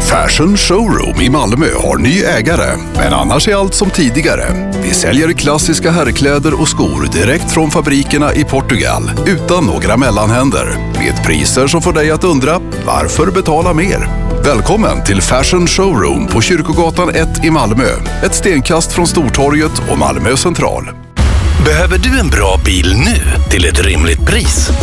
Fashion Showroom i Malmö har ny ägare, men annars är allt som tidigare. Vi säljer klassiska herrkläder och skor direkt från fabrikerna i Portugal, utan några mellanhänder. Med priser som får dig att undra, varför betala mer? Välkommen till Fashion Showroom på Kyrkogatan 1 i Malmö. Ett stenkast från Stortorget och Malmö central. Behöver du en bra bil nu till ett rimligt pris?